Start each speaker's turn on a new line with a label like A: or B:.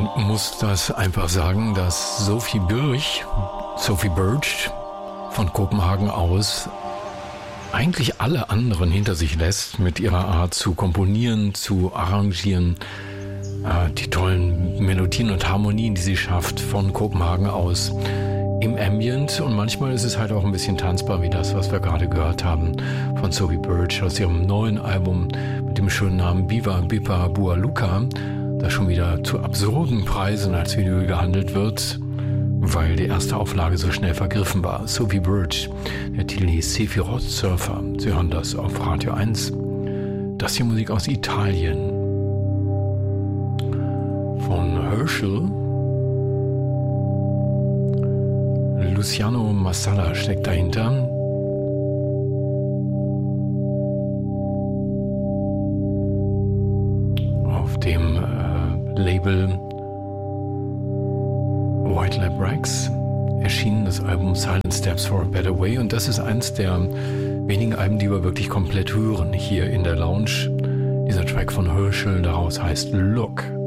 A: muss das einfach sagen, dass Sophie Birch von Kopenhagen aus eigentlich alle anderen hinter sich lässt mit ihrer Art zu komponieren, zu arrangieren, die tollen Melodien und Harmonien, die sie schafft von Kopenhagen aus im Ambient, und manchmal ist es halt auch ein bisschen tanzbar, wie das, was wir gerade gehört haben von Sophie Birch aus ihrem neuen Album mit dem schönen Namen Viva Bipa Bua Luka, das schon wieder zu absurden Preisen als Video gehandelt wird, weil die erste Auflage so schnell vergriffen war. Sophie Birch, der Titel hieß Sephiroth Surfer. Sie hören das auf Radio 1. Das hier Musik aus Italien von Herschel. Luciano Massala steckt dahinter. Auf dem Label White Lab Rex erschien das Album Silent Steps for a Better Way, und das ist eins der wenigen Alben, die wir wirklich komplett hören hier in der Lounge. Dieser Track von Herschel, daraus heißt Look.